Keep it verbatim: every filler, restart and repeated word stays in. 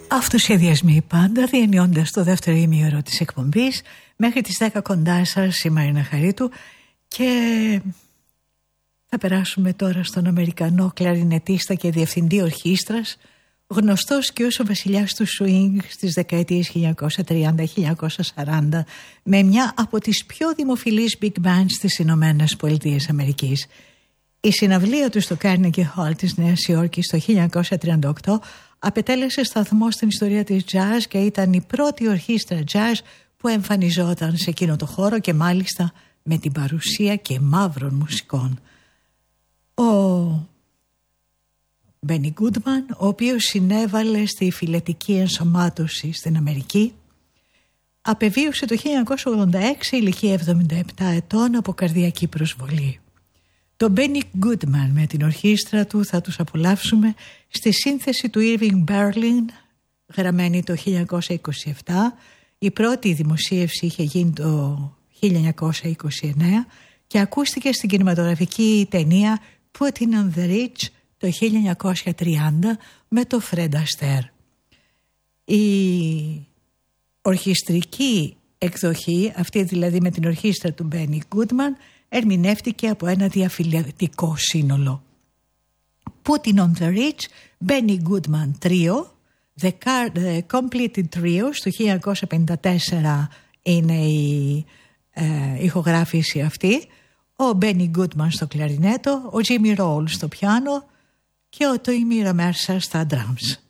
Αυτοσχεδιασμοί πάντα, διενυώντας το δεύτερο ημίωρο της εκπομπής. Μέχρι τις δέκα κοντά σας η Μαρίνα Χαρίτου και θα περάσουμε τώρα στον Αμερικανό κλαρινετίστα και διευθυντή ορχήστρας, γνωστός και ως ο βασιλιάς του swing στις δεκαετίες χίλια εννιακόσια τριάντα με χίλια εννιακόσια σαράντα, με μια από τις πιο δημοφιλείς big bands στις Ηνωμένες Πολιτείες Αμερικής. Η συναυλία του στο Carnegie Hall της Νέας Υόρκης το χίλια εννιακόσια τριάντα οκτώ απετέλεσε σταθμό στην ιστορία της jazz και ήταν η πρώτη ορχήστρα jazz που εμφανιζόταν σε εκείνο το χώρο και μάλιστα με την παρουσία και μαύρων μουσικών. Ο Μπένι Γκούντμαν, ο οποίος συνέβαλε στη φιλετική ενσωμάτωση στην Αμερική, απεβίωσε το χίλια εννιακόσια ογδόντα έξι ηλικία εβδομήντα επτά ετών από καρδιακή προσβολή. Το Μπένι Γκούντμαν με την ορχήστρα του θα τους απολαύσουμε στη σύνθεση του Irving Berlin, γραμμένη το χίλια εννιακόσια είκοσι επτά. Η πρώτη δημοσίευση είχε γίνει το χίλια εννιακόσια είκοσι εννέα και ακούστηκε στην κινηματογραφική ταινία Putting on the Ridge το χίλια εννιακόσια τριάντα με το Fred Astaire. Η ορχιστρική εκδοχή, αυτή δηλαδή με την ορχήστρα του Μπένι Γκούντμαν, ερμηνεύτηκε από ένα διαφυλετικό σύνολο. Putting on the Ridge, Benny Goodman Trio, The, Car- The Completed Trios του χίλια εννιακόσια πενήντα τέσσερα είναι η ε, ηχογράφηση αυτή. Ο Benny Goodman στο κλαρινέτο, ο Jimmy Roll στο πιάνο και ο Tony Mercer στα drums.